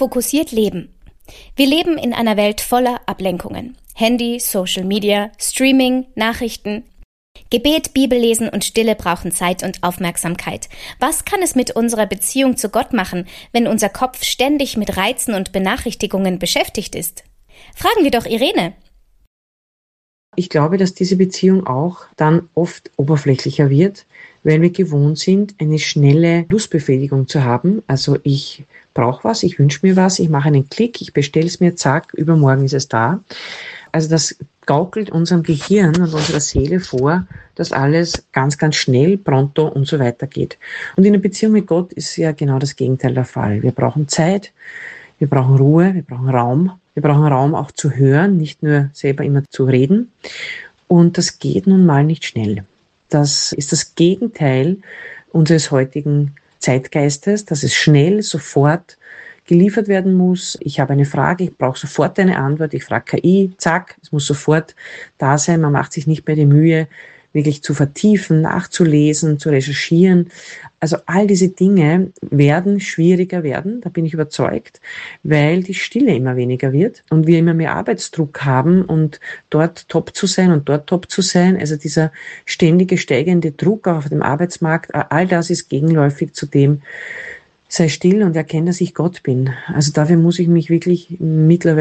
Fokussiert leben. Wir leben in einer Welt voller Ablenkungen. Handy, Social Media, Streaming, Nachrichten. Gebet, Bibellesen und Stille brauchen Zeit und Aufmerksamkeit. Was kann es mit unserer Beziehung zu Gott machen, wenn unser Kopf ständig mit Reizen und Benachrichtigungen beschäftigt ist? Fragen wir doch Irene. Ich glaube, dass diese Beziehung auch dann oft oberflächlicher wird, weil wir gewohnt sind, eine schnelle Lustbefriedigung zu haben. Also ich brauche was, ich wünsche mir was, ich mache einen Klick, ich bestelle es mir, zack, übermorgen ist es da. Also das gaukelt unserem Gehirn und unserer Seele vor, dass alles ganz, ganz schnell, pronto und so weiter geht. Und in der Beziehung mit Gott ist ja genau das Gegenteil der Fall. Wir brauchen Zeit, wir brauchen Ruhe, wir brauchen Raum. Wir brauchen Raum auch zu hören, nicht nur selber immer zu reden. Und das geht nun mal nicht schnell. Das ist das Gegenteil unseres heutigen Zeitgeistes, dass es schnell, sofort geliefert werden muss. Ich habe eine Frage, ich brauche sofort eine Antwort. Ich frage KI, zack, es muss sofort da sein. Man macht sich nicht mehr die Mühe, wirklich zu vertiefen, nachzulesen, zu recherchieren. Also all diese Dinge werden schwieriger werden, da bin ich überzeugt, weil die Stille immer weniger wird und wir immer mehr Arbeitsdruck haben und dort top zu sein und dort top zu sein. Also dieser ständige steigende Druck auf dem Arbeitsmarkt, all das ist gegenläufig zu dem, sei still und erkenne, dass ich Gott bin. Also dafür muss ich mich wirklich mittlerweile